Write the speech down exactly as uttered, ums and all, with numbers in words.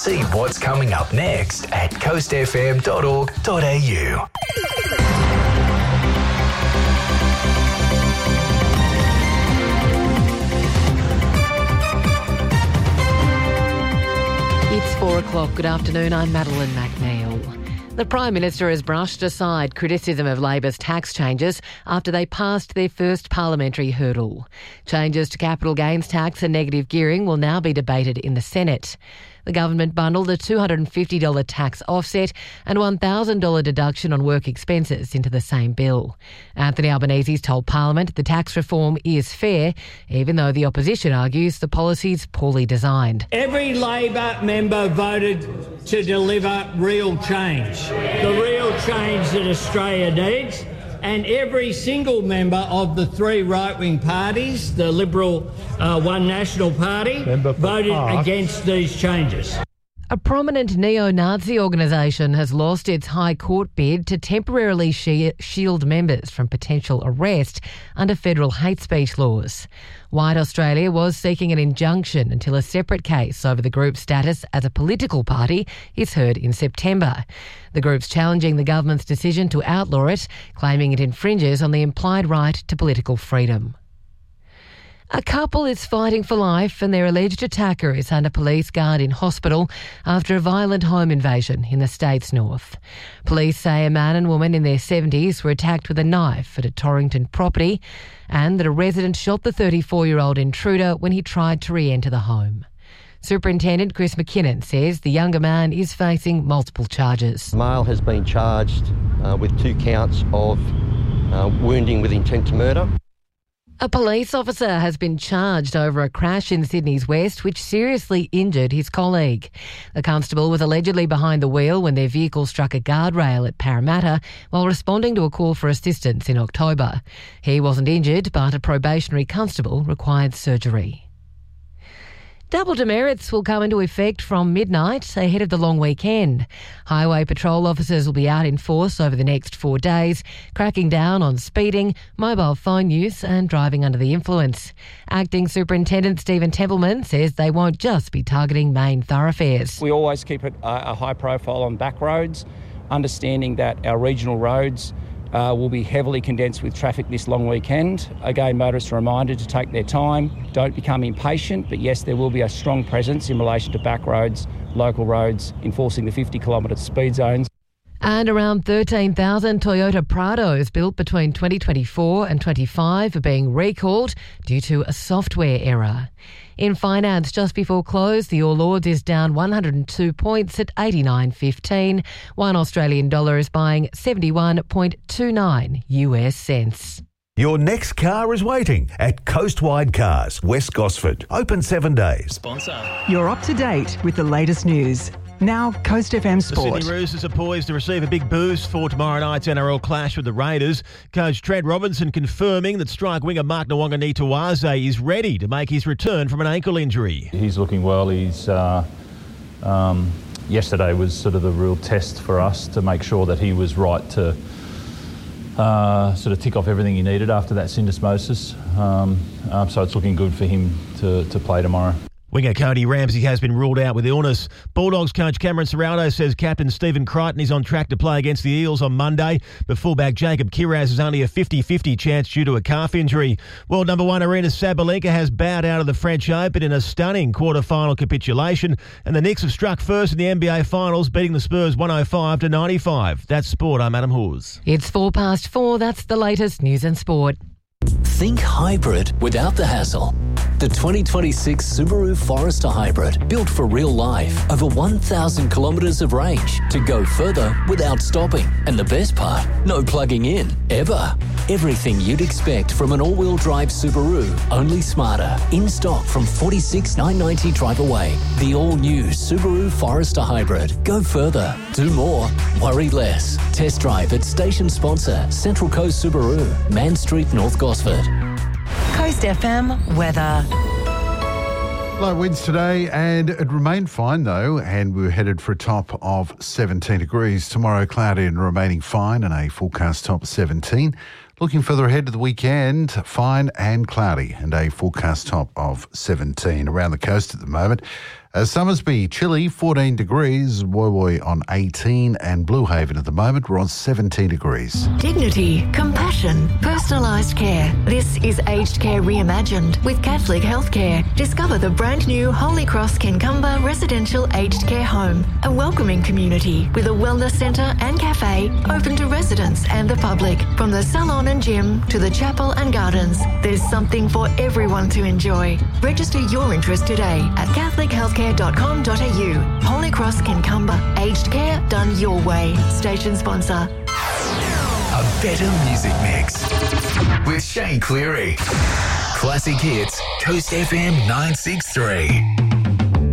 See what's coming up next at coast f m dot org dot a u. It's four o'clock. Good afternoon. I'm Madeline McNeil. The Prime Minister has brushed aside criticism of Labor's tax changes after they passed their first parliamentary hurdle. Changes to capital gains tax and negative gearing will now be debated in the Senate. The government bundled a two hundred fifty dollars tax offset and one thousand dollars deduction on work expenses into the same bill. Anthony Albanese's told Parliament the tax reform is fair, even though the opposition argues the policy's poorly designed. Every Labor member voted to deliver real change, the real change that Australia needs. And every single member of the three right-wing parties, the Liberal uh, One National Party, voted against these changes. A prominent neo-Nazi organisation has lost its High Court bid to temporarily shield members from potential arrest under federal hate speech laws. White Australia was seeking an injunction until a separate case over the group's status as a political party is heard in September. The group's challenging the government's decision to outlaw it, claiming it infringes on the implied right to political freedom. A couple is fighting for life and their alleged attacker is under police guard in hospital after a violent home invasion in the state's north. Police say a man and woman in their seventies were attacked with a knife at a Torrington property and that a resident shot the thirty-four-year-old intruder when he tried to re-enter the home. Superintendent Chris McKinnon says the younger man is facing multiple charges. The male has been charged uh, with two counts of uh, wounding with intent to murder. A police officer has been charged over a crash in Sydney's West which seriously injured his colleague. The constable was allegedly behind the wheel when their vehicle struck a guardrail at Parramatta while responding to a call for assistance in October. He wasn't injured, but a probationary constable required surgery. Double demerits will come into effect from midnight ahead of the long weekend. Highway patrol officers will be out in force over the next four days, cracking down on speeding, mobile phone use and driving under the influence. Acting Superintendent Stephen Templeman says they won't just be targeting main thoroughfares. We always keep it a high profile on back roads, understanding that our regional roads Uh, will be heavily condensed with traffic this long weekend. Again, motorists are reminded to take their time, don't become impatient, but yes, there will be a strong presence in relation to back roads, local roads, enforcing the fifty kilometre speed zones. And around thirteen thousand Toyota Prados built between twenty twenty-four and twenty-five are being recalled due to a software error. In finance, just before close, the All Ords is down one hundred two points at eighty-nine fifteen. One Australian dollar is buying seventy-one point two nine U S cents. Your next car is waiting at Coastwide Cars, West Gosford. Open seven days. Sponsor. You're up to date with the latest news. Now, Coast F M Sport. The Sydney Roosters are poised to receive a big boost for tomorrow night's N R L clash with the Raiders. Coach Trent Robinson confirming that strike winger Mark Nawaqanitawase is ready to make his return from an ankle injury. He's looking well. He's uh, um, yesterday was sort of the real test for us to make sure that he was right to uh, sort of tick off everything he needed after that syndesmosis. Um, um, so it's looking good for him to, to play tomorrow. Winger Cody Ramsey has been ruled out with illness. Bulldogs coach Cameron Serrano says captain Stephen Crichton is on track to play against the Eels on Monday, but fullback Jacob Kiraz is only a fifty-fifty chance due to a calf injury. World number one Arena Sabalenka has bowed out of the French Open in a stunning quarter-final capitulation, and the Knicks have struck first in the N B A Finals, beating the Spurs one oh five to ninety-five. That's sport. I'm Adam Hawes. It's four past four. That's the latest news and sport. Think hybrid without the hassle. The twenty twenty-six Subaru Forester Hybrid, built for real life. Over one thousand kilometres of range to go further without stopping. And the best part, no plugging in, ever. Everything you'd expect from an all-wheel drive Subaru, only smarter. In stock from forty-six thousand nine hundred ninety drive away. The all-new Subaru Forester Hybrid. Go further, do more, worry less. Test drive at station sponsor Central Coast Subaru, Man Street, North Gosford. Coast F M weather. Low winds today, and it remained fine though, and we're headed for a top of seventeen degrees. Tomorrow cloudy and remaining fine, and a forecast top of seventeen. Looking further ahead to the weekend, fine and cloudy, and a forecast top of seventeen. Around the coast at the moment, Uh, Summersby, chilly, fourteen degrees. Woy Woy on eighteen, and Blue Haven at the moment, we're on seventeen degrees. Dignity, compassion, personalised care. This is Aged Care Reimagined with Catholic Healthcare. Discover the brand new Holy Cross Kincumber Residential Aged Care Home, a welcoming community with a wellness centre and cafe open to residents and the public. From the salon and gym to the chapel and gardens, there's something for everyone to enjoy. Register your interest today at catholic healthcare dot com dot a u. Holy Cross Kincumber, aged care done your way. Station sponsor. A better music mix with Shane Cleary. Classic Hits, Coast F M nine six three.